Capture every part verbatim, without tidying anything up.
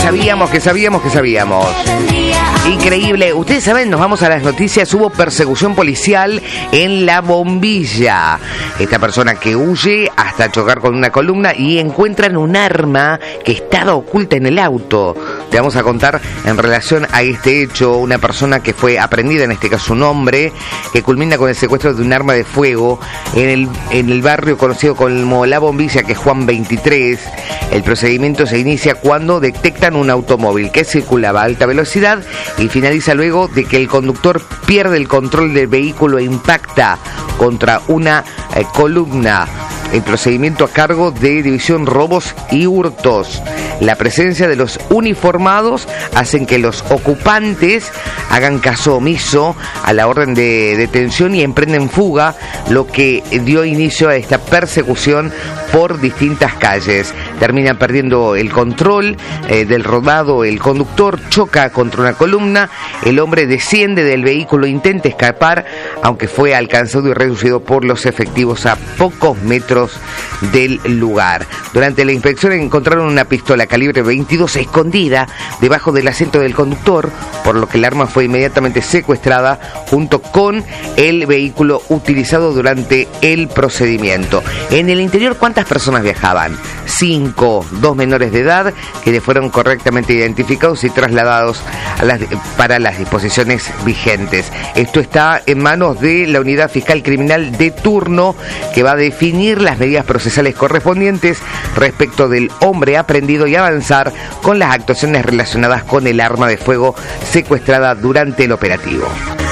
sabíamos, que sabíamos, que sabíamos. Increíble. Ustedes saben, nos vamos a las noticias. Hubo persecución policial en La Bombilla. Esta persona que huye hasta chocar con una columna y encuentran un arma que estaba oculta en el auto. Te vamos a contar en relación a este hecho. Una persona que fue aprendida, en este caso un hombre, que culmina con el secuestro de un arma de fuego en el, en el barrio conocido como La Bombilla, que es Juan veintitrés. El procedimiento se inicia cuando detectan un automóvil que circulaba a alta velocidad y finaliza luego de que el conductor pierde el control del vehículo e impacta contra una eh, columna. El procedimiento a cargo de División Robos y Hurtos. La presencia de los uniformados hacen que los ocupantes hagan caso omiso a la orden de detención y emprenden fuga, lo que dio inicio a esta persecución por distintas calles. Terminan perdiendo el control eh, del rodado, el conductor choca contra una columna, el hombre desciende del vehículo, intenta escapar, aunque fue alcanzado y reducido por los efectivos a pocos metros del lugar. Durante la inspección encontraron una pistola calibre veintidós escondida debajo del asiento del conductor, por lo que el arma fue inmediatamente secuestrada junto con el vehículo utilizado durante el procedimiento. En el interior, ¿cuántas personas viajaban? Cinco, dos menores de edad que fueron correctamente identificados y trasladados a las, para las disposiciones vigentes. Esto está en manos de la Unidad Fiscal Criminal de turno, que va a definir las medidas procesales correspondientes respecto del hombre aprehendido y avanzar con las actuaciones relacionadas con el arma de fuego secuestrada durante el operativo.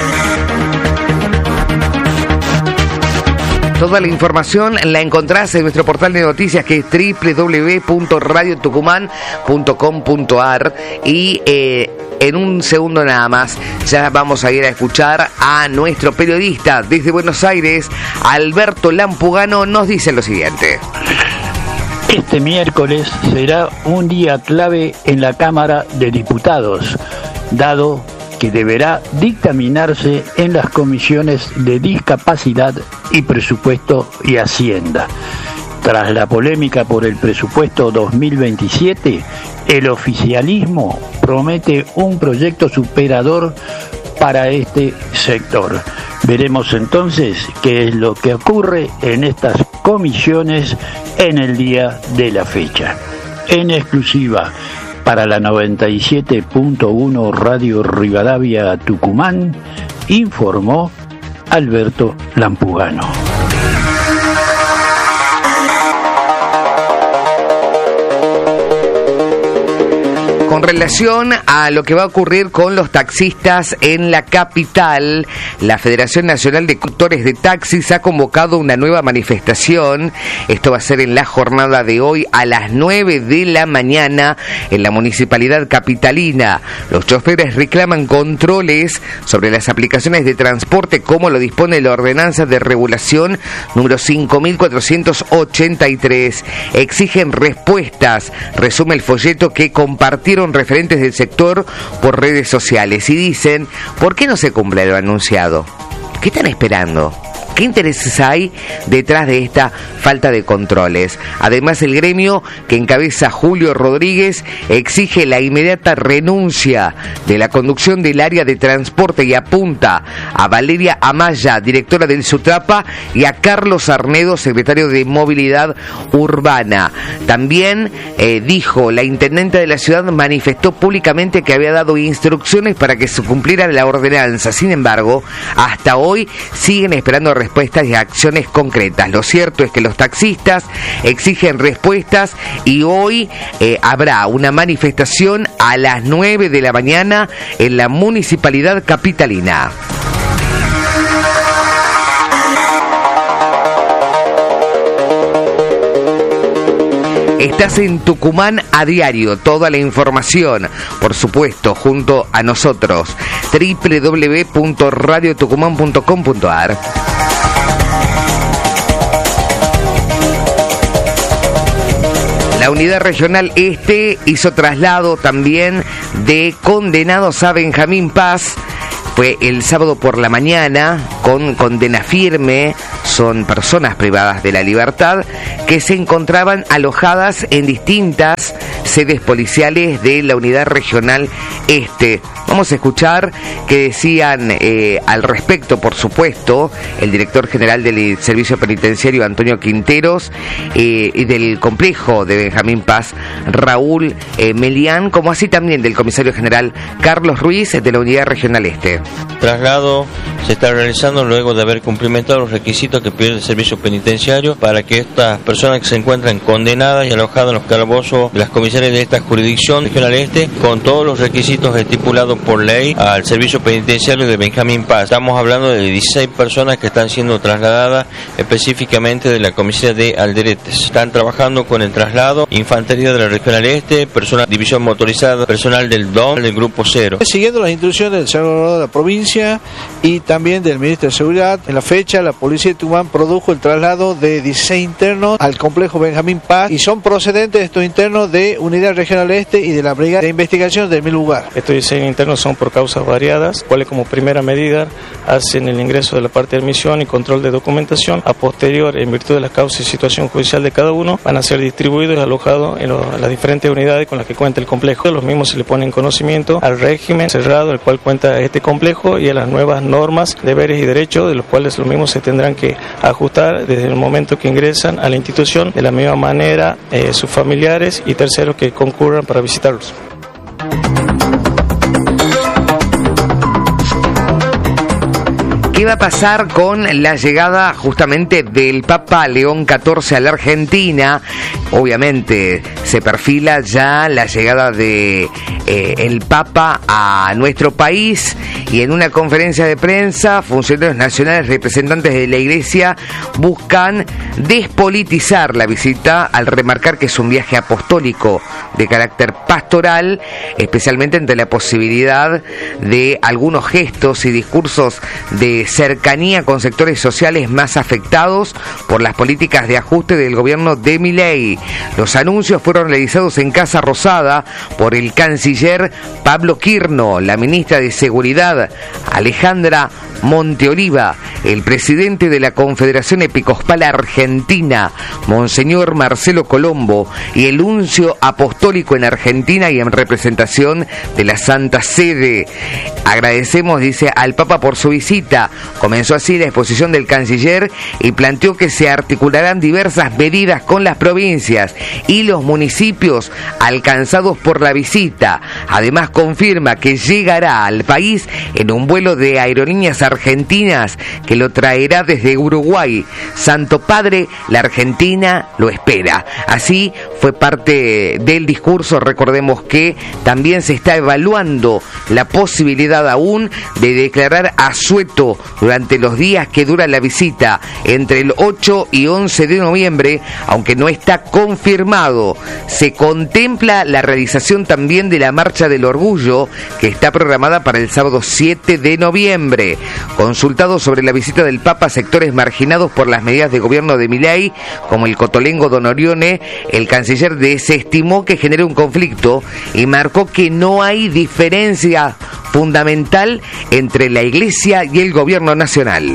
Toda la información la encontrás en nuestro portal de noticias, que es doble u doble u doble u punto radio tucumán punto com punto a r, y eh, en un segundo nada más ya vamos a ir a escuchar a nuestro periodista desde Buenos Aires, Alberto Lampugano. Nos dice lo siguiente. Este miércoles será un día clave en la Cámara de Diputados, dado que deberá dictaminarse en las comisiones de Discapacidad y Presupuesto y Hacienda. Tras la polémica por el presupuesto dos mil veintisiete, el oficialismo promete un proyecto superador para este sector. Veremos entonces qué es lo que ocurre en estas comisiones en el día de la fecha. En exclusiva para la noventa y siete punto uno Radio Rivadavia Tucumán, informó Alberto Lampugano. Con relación a lo que va a ocurrir con los taxistas en la capital, la Federación Nacional de Conductores de Taxis ha convocado una nueva manifestación. Esto va a ser en la jornada de hoy a las nueve de la mañana en la Municipalidad Capitalina. Los choferes reclaman controles sobre las aplicaciones de transporte, como lo dispone la Ordenanza de Regulación número cinco mil cuatrocientos ochenta y tres. Exigen respuestas, resume el folleto que compartieron referentes del sector por redes sociales, y dicen: ¿por qué no se cumple lo anunciado? ¿Qué están esperando? ¿Qué intereses hay detrás de esta falta de controles? Además, el gremio que encabeza Julio Rodríguez exige la inmediata renuncia de la conducción del área de transporte y apunta a Valeria Amaya, directora del SUTRAPA, y a Carlos Arnedo, secretario de Movilidad Urbana. También eh, dijo, la intendente de la ciudad manifestó públicamente que había dado instrucciones para que se cumpliera la ordenanza. Sin embargo, hasta hoy siguen esperando respuestas y acciones concretas. Lo cierto es que los taxistas exigen respuestas y hoy eh, habrá una manifestación a las nueve de la mañana en la Municipalidad Capitalina. Estás en Tucumán a diario, toda la información, por supuesto, junto a nosotros. doble u doble u doble u punto radio tucumán punto com punto a r. La Unidad Regional Este hizo traslado también de condenados a Benjamín Paz. fue el sábado por la mañana, con condena firme. Son personas privadas de la libertad que se encontraban alojadas en distintas sedes policiales de la Unidad Regional Este. Vamos a escuchar qué decían eh, al respecto, por supuesto, el director general del Servicio Penitenciario, Antonio Quinteros, eh, y del complejo de Benjamín Paz, Raúl eh, Melián, como así también del comisario general Carlos Ruiz, de la Unidad Regional Este. Traslado se está realizando luego de haber cumplimentado los requisitos que pide el Servicio Penitenciario para que estas personas que se encuentran condenadas y alojadas en los calabozos de las comisarías de esta jurisdicción regional este, con todos los requisitos estipulados por ley al Servicio Penitenciario de Benjamín Paz. Estamos hablando de dieciséis personas que están siendo trasladadas específicamente de la comisaría de Alderetes. Están trabajando con el traslado infantería de la regional este, personal división motorizada, personal del D O M, del grupo cero. Siguiendo las instrucciones del señor gobernador de la provincia y también del ministro de Seguridad, en la fecha la policía de Tucumán produjo el traslado de dieciséis internos al complejo Benjamín Paz y son procedentes estos internos de Unidad Regional Este y de la Brigada de Investigación del mismo lugar. Estos dieciséis internos son por causas variadas, cuales como primera medida hacen el ingreso de la parte de admisión y control de documentación. A posterior, en virtud de las causas y situación judicial de cada uno, van a ser distribuidos y alojados en, lo, en las diferentes unidades con las que cuenta el complejo. Los mismos se le ponen conocimiento al régimen cerrado, el cual cuenta este complejo, y a las nuevas normas, deberes y derechos, de los cuales los mismos se tendrán que ajustar desde el momento que ingresan a la institución, de la misma manera eh, sus familiares y terceros que concurran para visitarlos. ¿Qué va a pasar con la llegada justamente del Papa León catorce a la Argentina? Obviamente se perfila ya la llegada de eh, el Papa a nuestro país, y en una conferencia de prensa funcionarios nacionales, representantes de la Iglesia, buscan despolitizar la visita al remarcar que es un viaje apostólico de carácter pastoral, especialmente ante la posibilidad de algunos gestos y discursos de cercanía con sectores sociales más afectados por las políticas de ajuste del gobierno de Milei. Los anuncios fueron realizados en Casa Rosada por el canciller Pablo Quirno, la ministra de Seguridad Alejandra Monteoliva, el presidente de la Confederación Episcopal Argentina, Monseñor Marcelo Colombo, y el nuncio apostólico en Argentina y en representación de la Santa Sede. Agradecemos, dice, al Papa por su visita. Comenzó así la exposición del canciller y planteó que se articularán diversas medidas con las provincias y los municipios alcanzados por la visita. Además, confirma que llegará al país en un vuelo de aerolíneas argentinas que lo traerá desde Uruguay. Santo Padre, la Argentina lo espera. Así fue parte del discurso. Recordemos que también se está evaluando la posibilidad aún de declarar asueto durante los días que dura la visita, entre el ocho y once de noviembre, aunque no está confirmado. Se contempla la realización también de la Marcha del Orgullo, que está programada para el sábado siete de noviembre. Consultado sobre la visita del Papa a sectores marginados por las medidas de gobierno de Milei, como el cotolengo Don Orione, el canciller desestimó que genere un conflicto y marcó que no hay diferencia fundamental entre la Iglesia y el gobierno nacional.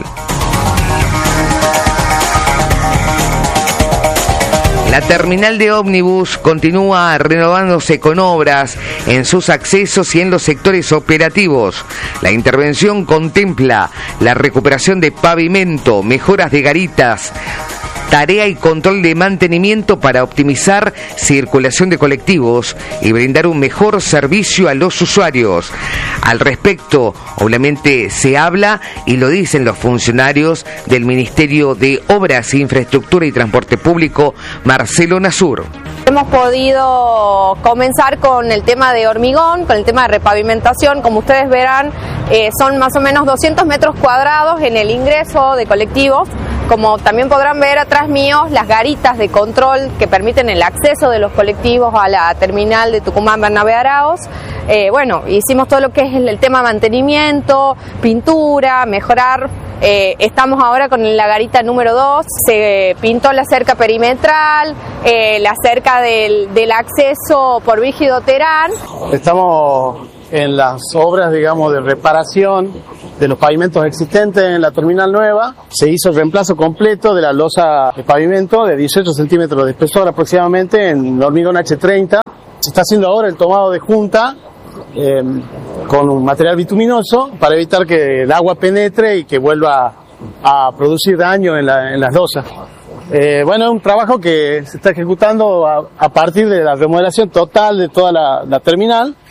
La terminal de ómnibus continúa renovándose con obras en sus accesos y en los sectores operativos. La intervención contempla la recuperación de pavimento, mejoras de garitas, tarea y control de mantenimiento para optimizar circulación de colectivos y brindar un mejor servicio a los usuarios. Al respecto, obviamente se habla y lo dicen los funcionarios del Ministerio de Obras, Infraestructura y Transporte Público, Marcelo Nasur. Hemos podido comenzar con el tema de hormigón, con el tema de repavimentación. Como ustedes verán, eh, son más o menos doscientos metros cuadrados en el ingreso de colectivos. Como también podrán ver atrás míos, las garitas de control que permiten el acceso de los colectivos a la terminal de Tucumán Bernabé Araoz. Eh, bueno, hicimos todo lo que es el, el tema mantenimiento, pintura, mejorar. Eh, estamos ahora con la garita número dos, se pintó la cerca perimetral, eh, la cerca del, del acceso por Vígido Terán. Estamos en las obras, digamos, de reparación de los pavimentos existentes en la terminal nueva. Se hizo el reemplazo completo de la losa de pavimento de dieciocho centímetros de espesor aproximadamente en hormigón H treinta. Se está haciendo ahora el tomado de junta eh, con un material bituminoso para evitar que el agua penetre y que vuelva a, a producir daño en, la, en las losas. Eh, bueno, es un trabajo que se está ejecutando a, a partir de la remodelación total de toda la, la terminal.